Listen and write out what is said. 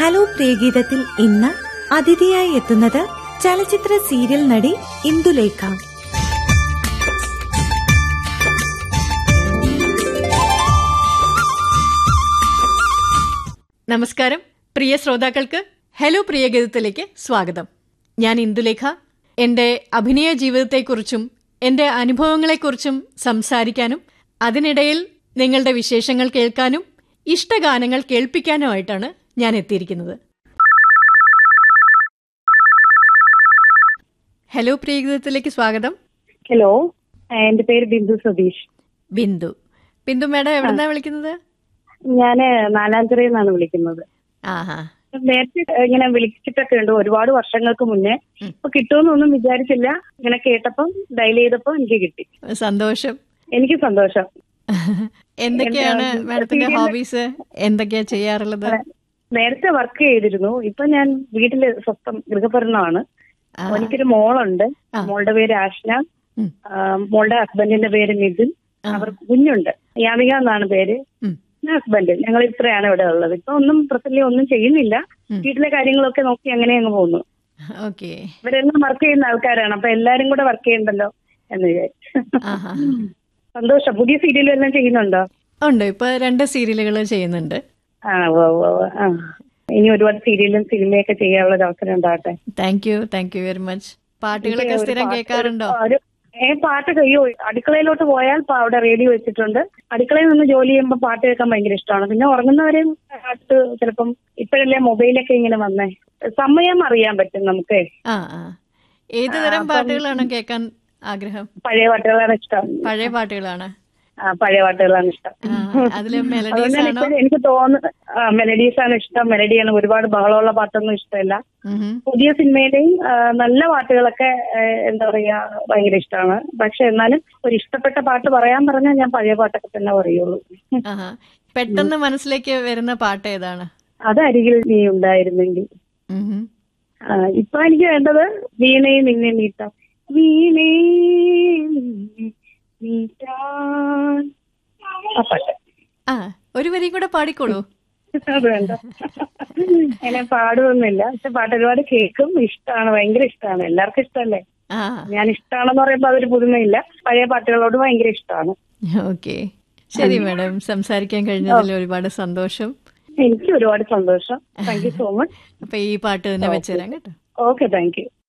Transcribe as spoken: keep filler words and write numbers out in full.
Hello പ്രിയഗീതത്തിൽ ഇന്ന് അതിഥിയായി എത്തുന്നത് ചലച്ചിത്ര സീരിയൽ നടി ഇന്ദുലേഖ. നമസ്കാരം പ്രിയ ശ്രോതാക്കൾക്ക് ഹലോ പ്രിയഗീതത്തിലേക്ക് സ്വാഗതം. ഞാൻ ഇന്ദുലേഖ. എൻ്റെ അഭിനയ ജീവിതത്തെക്കുറിച്ചും എൻ്റെ അനുഭവങ്ങളെക്കുറിച്ചും സംസാരിക്കാനും അതിനിടയിൽ നിങ്ങളുടെ വിശേഷങ്ങൾ കേൾക്കാനും ഇഷ്ടഗാനങ്ങൾ കേൾപ്പിക്കാനുമായിട്ടാണ് ഞാൻ എത്തിയിരിക്കുന്നത്. ഹലോ പ്രിയഗീതത്തിലേക്ക് സ്വാഗതം. ഹലോ, എന്റെ പേര് ബിന്ദു സതീഷ്. ബിന്ദു ബിന്ദു മേഡം എവിടുന്നാ വിളിക്കുന്നത്? ഞാന് നാലാഞ്ചിറയിൽ നിന്നാണ് വിളിക്കുന്നത്. ആഹാ. നേരത്തെ ഇങ്ങനെ വിളിച്ചിട്ടൊക്കെ ഉണ്ട് ഒരുപാട് വർഷങ്ങൾക്ക് മുന്നേ. ഇപ്പൊ കിട്ടുമെന്നൊന്നും വിചാരിച്ചില്ല. ഇങ്ങനെ കേട്ടപ്പം ഡയൽ ചെയ്തപ്പോ എനിക്ക് കിട്ടി. സന്തോഷം. എനിക്ക് സന്തോഷം. എന്തൊക്കെയാണ് മാഡത്തിന്റെ ഹോബീസ്? എന്തൊക്കെയാ ചെയ്യാറുള്ളത്? നേരത്തെ വർക്ക് ചെയ്തിരുന്നു. ഇപ്പൊ ഞാൻ വീട്ടില് സ്വന്തം ഗൃഹഭരണമാണ്. എനിക്കൊരു മോളുണ്ട്. മോളുടെ പേര് ആഷ്ന. മോളുടെ ഹസ്ബൻഡിന്റെ പേര് നിതിൻ. അവർക്ക് കുഞ്ഞുണ്ട്, യാമിക എന്നാണ് പേര്. ഹസ്ബൻഡ്. ഞങ്ങൾ ഇത്രയാണ് ഇവിടെ ഉള്ളത്. ഇപ്പൊ ഒന്നും പ്രസന്റ് ഒന്നും ചെയ്യുന്നില്ല. വീട്ടിലെ കാര്യങ്ങളൊക്കെ നോക്കി അങ്ങനെ അങ്ങ് പോകുന്നു. ഇവരെല്ലാം വർക്ക് ചെയ്യുന്ന ആൾക്കാരാണ്. അപ്പൊ എല്ലാരും കൂടെ വർക്ക് ചെയ്യണ്ടല്ലോ എന്ന് വിചാരിച്ചു. സന്തോഷം. പുതിയ സീരിയലും എല്ലാം ചെയ്യുന്നുണ്ടോ? ഉണ്ട്, ഇപ്പൊ രണ്ട് സീരിയലുകൾ ചെയ്യുന്നുണ്ട്. ആ ഓ ഓ ആ ഇനി ഒരുപാട് സീരിയലും സിനിമയൊക്കെ ചെയ്യാനുള്ള ഒരു അവസരം ഉണ്ടാകട്ടെ. Thank you thank you very much. പാട്ടുകളൊക്കെ സ്ഥിരം കേൾക്കാറുണ്ടോ? ഏ പാട്ട് കഴിയോ? അടുക്കളയിലോട്ട് പോയാൽ അവിടെ റേഡിയോ വെച്ചിട്ടുണ്ട്. അടുക്കളയിൽ നിന്ന് ജോലി ചെയ്യുമ്പോൾ പാട്ട് കേൾക്കാൻ ഭയങ്കര ഇഷ്ടമാണ്. പിന്നെ ഉറങ്ങുന്നവരെയും പാട്ട് ചിലപ്പം ഇപ്പോഴല്ലേ മൊബൈലൊക്കെ ഇങ്ങനെ വന്നേ, സമയം അറിയാൻ പറ്റും നമുക്ക്. ആ ആ ഏത് തരം പാട്ടുകളാണ് കേൾക്കാൻ ആഗ്രഹം? പഴയ പാട്ടുകളാണ് ഇഷ്ടം. പഴയ പാട്ടുകളാണ് ആ പഴയ പാട്ടുകളാണ് ഇഷ്ടം. എനിക്ക് തോന്നുന്നു മെലഡീസ് ആണ് ഇഷ്ടം. മെലഡിയാണ്. ഒരുപാട് ബഹളമുള്ള പാട്ടൊന്നും ഇഷ്ടമല്ല. പുതിയ സിനിമയിലെയും നല്ല പാട്ടുകളൊക്കെ എന്താ പറയാ ഭയങ്കര ഇഷ്ടമാണ്. പക്ഷെ എന്നാലും ഒരു ഇഷ്ടപ്പെട്ട പാട്ട് പറയാൻ പറഞ്ഞാൽ ഞാൻ പഴയ പാട്ടൊക്കെ തന്നെ പറയുള്ളൂ. പെട്ടെന്ന് മനസ്സിലേക്ക് വരുന്ന പാട്ട് ഏതാണ്? അത് അരികിൽ നീ ഉണ്ടായിരുന്നെങ്കിൽ. ഇപ്പൊ എനിക്ക് വേണ്ടത് വീണേ നിന്നെ നീട്ടാം. വീണേ ആ ഒരു വരി കൂടെ പാടിക്കോളൂ. അത് വേണ്ട, അങ്ങനെ പാടുമൊന്നുമില്ല. പക്ഷെ പാട്ട് ഒരുപാട് കേൾക്കും. ഇഷ്ടമാണ്, ഭയങ്കര ഇഷ്ടമാണ്. എല്ലാവർക്കും ഇഷ്ടമല്ലേ. ഞാൻ ഇഷ്ടമാണെന്ന് പറയുമ്പോ അതൊരു പുതുമയില്ല. പഴയ പാട്ടുകളോട് ഭയങ്കര ഇഷ്ടമാണ്. ഓക്കെ, ശരി മാഡം. സംസാരിക്കാൻ കഴിഞ്ഞതിൽ ഒരുപാട് സന്തോഷം. എനിക്ക് ഒരുപാട് സന്തോഷം. Thank you so much. അപ്പൊ ഈ പാട്ട് തന്നെ വെച്ചുതരാം കേട്ടോ. Okay, thank you.